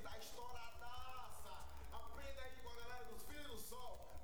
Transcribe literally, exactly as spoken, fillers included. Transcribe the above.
tá estouradaça. Aprenda aí com a galera dos Filhos do Sol.